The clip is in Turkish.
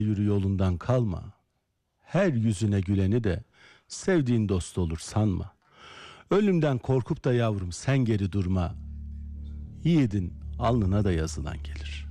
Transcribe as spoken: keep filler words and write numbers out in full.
yürü yolundan kalma. Her yüzüne güleni de sevdiğin dost olur sanma. Ölümden korkup da yavrum sen geri durma. Yiğidin alnına da yazılan gelir.